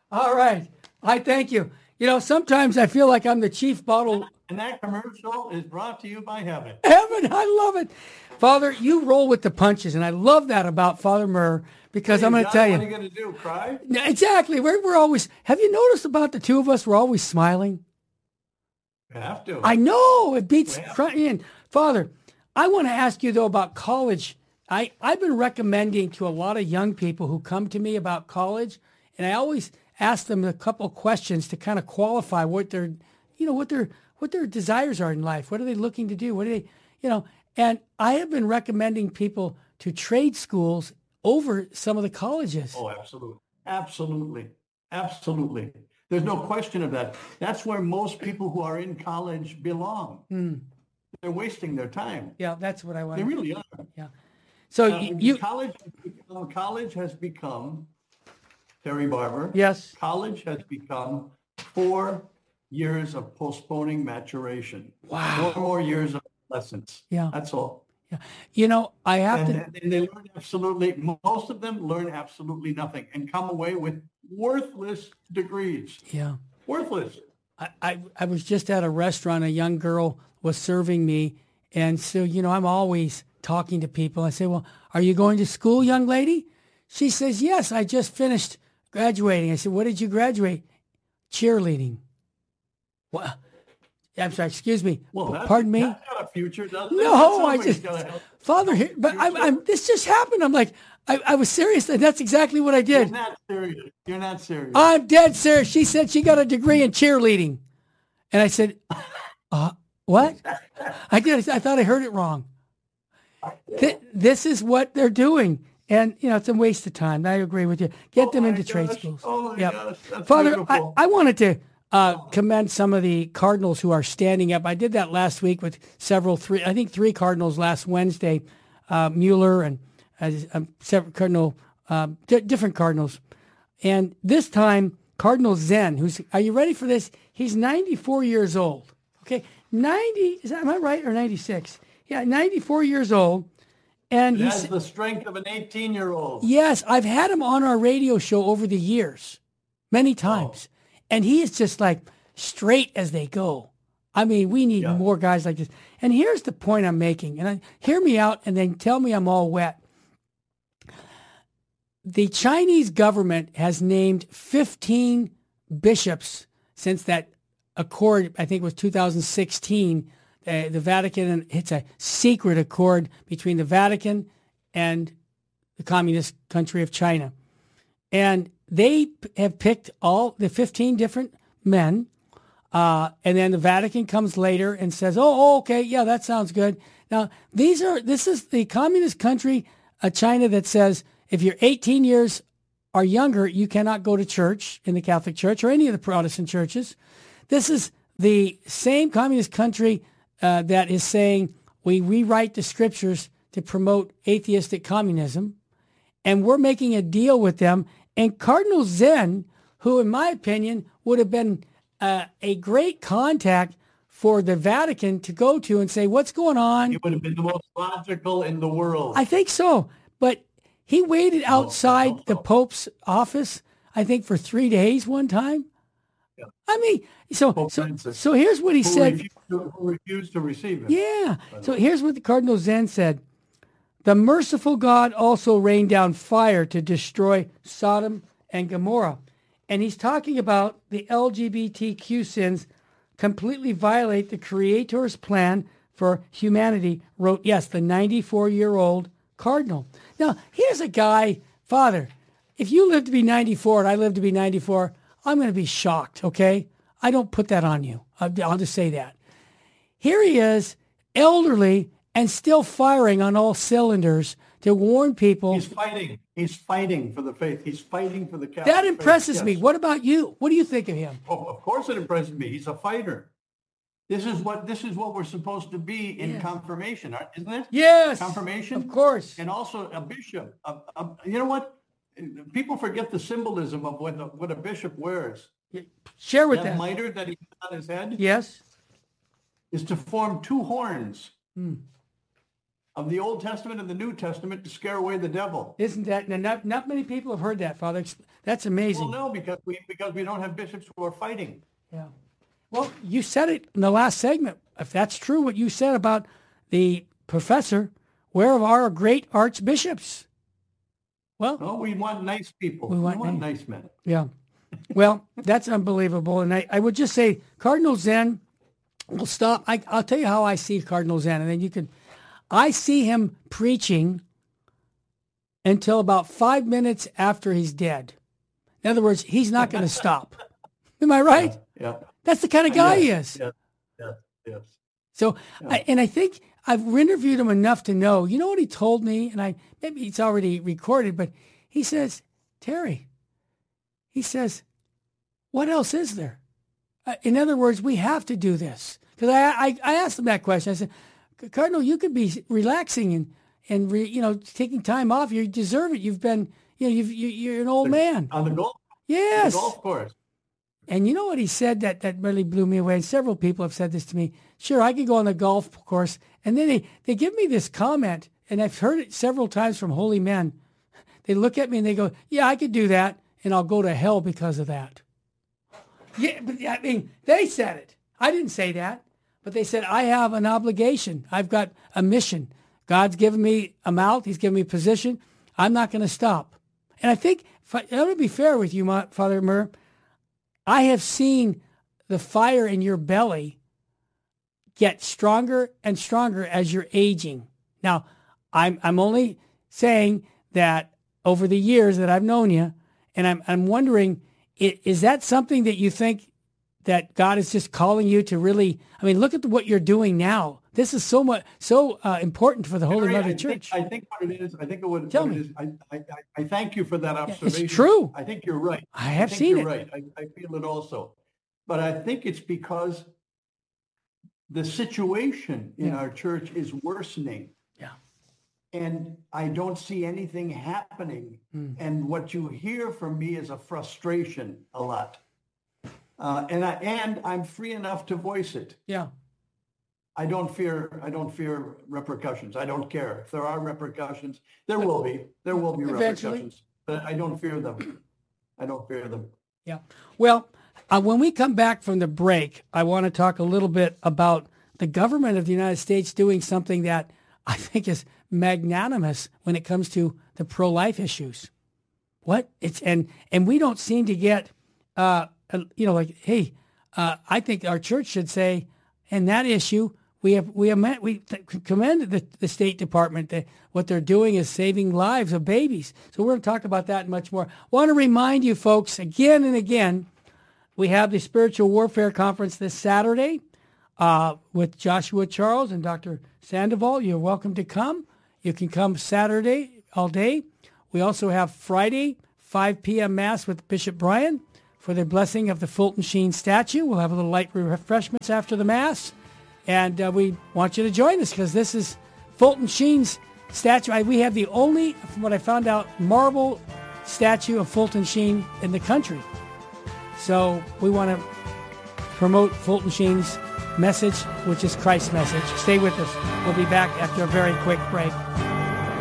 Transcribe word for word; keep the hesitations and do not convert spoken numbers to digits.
All right. I thank you. You know, sometimes I feel like I'm the chief bottle. And that commercial is brought to you by heaven. Heaven, I love it. Father, you roll with the punches, and I love that about Father Murr because I'm going to tell you. What are you going to do, cry? Exactly. We're, we're always, have you noticed about the two of us? We're always smiling. You have to. I know. It beats Well. front end. Father, I want to ask you, though, about college. I, I've been recommending to a lot of young people who come to me about college, and I always ask them a couple questions to kind of qualify what their, you know, what their what their desires are in life. What are they looking to do? What are they, you know? And I have been recommending people to trade schools over some of the colleges. Oh, absolutely. Absolutely. Absolutely. There's no question of that. That's where most people who are in college belong. Mm. They're wasting their time. Yeah, that's what I want. They really are. Yeah. So uh, you college, college has become, Terry Barber. Yes. College has become four years of postponing maturation. Wow. Four more years of lessons. Yeah. That's all. Yeah. You know, I have and, to. And they learn absolutely, most of them learn absolutely nothing and come away with worthless degrees. Yeah. Worthless. I, I, I was just at a restaurant. A young girl was serving me. And so, you know, I'm always talking to people. I say, well, are you going to school, young lady? She says, yes, I just finished graduating. I said, what did you graduate? Cheerleading. What? I'm sorry, excuse me. Well, that's, pardon me. That's got a future, doesn't it? No, I just, Father, here, but I'm, I'm, this just happened. I'm like, I, I was serious, and that's exactly what I did. You're not serious. You're not serious. I'm dead serious. She said she got a degree in cheerleading, and I said, uh, what? I did. I thought I heard it wrong. Th- this is what they're doing. And, you know, it's a waste of time. I agree with you. Get oh them into gosh. trade schools. Oh, my yep. gosh. That's Father, I, beautiful. I wanted to uh, commend some of the Cardinals who are standing up. I did that last week with several, three, I think three Cardinals last Wednesday, uh, Mueller and uh, um, several Cardinal, uh, d- different Cardinals. And this time, Cardinal Zen, who's, are you ready for this? He's ninety-four years old. Okay, ninety, is that, am I right, or ninety-six? Yeah, ninety-four years old. And he he's has the strength of an eighteen-year-old. Yes, I've had him on our radio show over the years, many times. Oh. And he is just like straight as they go. I mean, we need yeah. more guys like this. And here's the point I'm making. And I, hear me out and then tell me I'm all wet. The Chinese government has named fifteen bishops since that accord, I think it was two thousand sixteen, uh, the Vatican, and it's a secret accord between the Vatican and the communist country of China. And they p- have picked all the fifteen different men, uh, and then the Vatican comes later and says, oh, oh, okay, yeah, that sounds good. Now, these are this is the communist country, uh, China, that says if you're eighteen years or younger, you cannot go to church in the Catholic Church or any of the Protestant churches. This is the same communist country uh, that is saying we rewrite the scriptures to promote atheistic communism, and we're making a deal with them. And Cardinal Zen, who in my opinion would have been uh, a great contact for the Vatican to go to and say, what's going on? He would have been the most logical in the world. I think so. But he waited outside no, no, the no. Pope's office, I think, for three days one time. Yeah. I mean, so Pope so, Francis, so here's what he who said. Refused to, who refused to receive it. Yeah. So here's what the Cardinal Zen said. The merciful God also rained down fire to destroy Sodom and Gomorrah. And he's talking about the L G B T Q sins completely violate the Creator's plan for humanity, wrote, yes, the ninety-four-year-old Cardinal. Now, here's a guy, Father, if you live to be ninety-four and I live to be ninety-four, I'm going to be shocked, okay? I don't put that on you. I'll, I'll just say that. Here he is, elderly, and still firing on all cylinders to warn people. He's fighting. He's fighting for the faith. He's fighting for the Catholic That impresses faith. me. Yes. What about you? What do you think of him? Oh, of course it impresses me. He's a fighter. This is what this is what we're supposed to be in Yes. confirmation, isn't it? Yes. Confirmation, Of course. and also a bishop. A, a, you know what? People forget the symbolism of what a, what a bishop wears. Share with That them. mitre that he has on his head Yes. is to form two horns. Hmm. of the Old Testament and the New Testament to scare away the devil. Isn't that, not, not many people have heard that, Father. That's amazing. Well, no, because we, because we don't have bishops who are fighting. Yeah. Well, you said it in the last segment. If that's true, what you said about the professor, where are our great archbishops? Well, no, we want nice people. We We want want, nice- nice men. yeah. Well, that's unbelievable. And I, I would just say Cardinal Zen will stop. I, I'll tell you how I see Cardinal Zen, and then you can. I see him preaching until about five minutes after he's dead. In other words, he's not going to stop. Am I right? Yeah. That's the kind of guy yes, he is. Yes. Yes. Yes. So, Yeah. I, and I think I've interviewed him enough to know, you know what he told me? And I maybe it's already recorded, but he says, Terry, he says, what else is there? Uh, in other words, we have to do this. Because I, I, I asked him that question. I said, Cardinal, you could be relaxing and, and re, you know, taking time off. You deserve it. You've been, you know, you've, you, you're an old man. On the golf, Yes. the golf course. And you know what he said that, that really blew me away? And several people have said this to me. Sure, I could go on the golf course. And then they, they give me this comment, and I've heard it several times from holy men. They look at me and they go, yeah, I could do that, and I'll go to hell because of that. Yeah, but I mean, they said it. I didn't say that. But they said, I have an obligation. I've got a mission. God's given me a mouth. He's given me a position. I'm not going to stop. And I think, I'm going to be fair with you, Father Murr. I have seen the fire in your belly get stronger and stronger as you're aging. Now, I'm I'm only saying that over the years that I've known you, and I'm I'm wondering, is that something that you think that God is just calling you to really? I mean, look at what you're doing now. This is so much so uh, important for the Holy Harry, Mother I Church. Think, I think what it is, I think it would, Tell what me. it is, I, I, I thank you for that Yeah, observation. it's true. I think you're right. I have I think seen you're it. right. I, I feel it also. But I think it's because the situation in Yeah. our church is worsening. Yeah. And I don't see anything happening. Mm. And what you hear from me is a frustration a lot. Uh, and I and I'm free enough to voice it. Yeah. I don't fear. I don't fear repercussions. I don't care if there are repercussions. There will be. There will be Eventually. repercussions, but I don't fear them. I don't fear them. Yeah. Well, uh, when we come back from the break, I want to talk a little bit about the government of the United States doing something that I think is magnanimous when it comes to the pro-life issues. What it's and and we don't seem to get, uh, you know, like, hey, uh, I think our church should say, in that issue, we have we have we commend the, the State Department that what they're doing is saving lives of babies. So we're going to talk about that and much more. Want to remind you folks again and again, we have the Spiritual Warfare Conference this Saturday uh, with Joshua Charles and Doctor Sandoval. You're welcome to come. You can come Saturday all day. We also have Friday, five p.m. Mass with Bishop Brian for the blessing of the Fulton Sheen statue. We'll have a little light refreshments after the Mass. And uh, we want you to join us because this is Fulton Sheen's statue. I, we have the only, from what I found out, marble statue of Fulton Sheen in the country. So we want to promote Fulton Sheen's message, which is Christ's message. Stay with us. We'll be back after a very quick break.